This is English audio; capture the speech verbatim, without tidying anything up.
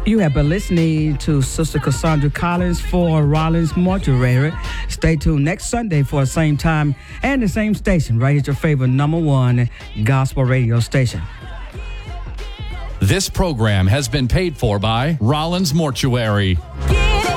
You have been listening to Sister Cassandra Collins for Rollins Mortuary. Stay tuned next Sunday for the same time and the same station. Right here, your favorite number one gospel radio station. This program has been paid for by Rollins Mortuary.